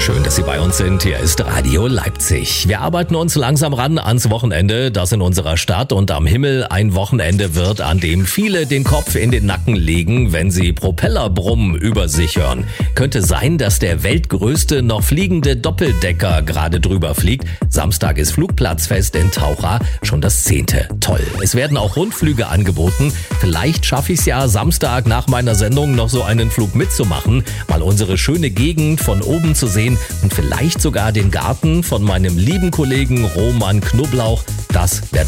Schön, dass Sie bei uns sind. Hier ist Radio Leipzig. Wir arbeiten uns langsam ran ans Wochenende, das in unserer Stadt und am Himmel ein Wochenende wird, an dem viele den Kopf in den Nacken legen, wenn sie Propellerbrummen über sich hören. Könnte sein, dass der weltgrößte noch fliegende Doppeldecker gerade drüber fliegt. Samstag ist Flugplatzfest in Taucha, schon das 10. Toll. Es werden auch Rundflüge angeboten. Vielleicht schaffe ich es ja Samstag nach meiner Sendung noch so einen Flug mitzumachen, mal unsere schöne Gegend von oben zu sehen und vielleicht sogar den Garten von meinem lieben Kollegen Roman Knoblauch. Das wäre